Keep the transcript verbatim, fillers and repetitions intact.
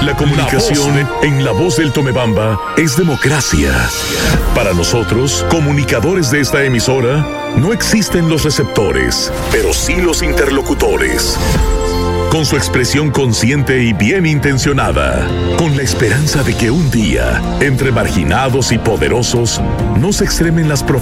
La comunicación en La Voz del Tomebamba es democracia. Para nosotros, comunicadores de esta emisora, no existen los receptores, pero sí los interlocutores. Con su expresión consciente y bien intencionada, con la esperanza de que un día, entre marginados y poderosos, no se extremen las profundidades